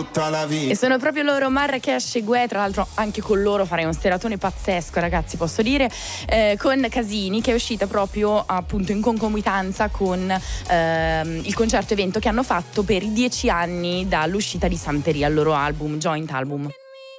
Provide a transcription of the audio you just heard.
tutta la vita. E sono proprio loro, Marracash e Guè. Tra l'altro anche con loro farei un seratone pazzesco, ragazzi, posso dire, con Casini, che è uscita proprio appunto in concomitanza con il concerto evento che hanno fatto per i 10 anni dall'uscita di Santeria, il loro album, joint album.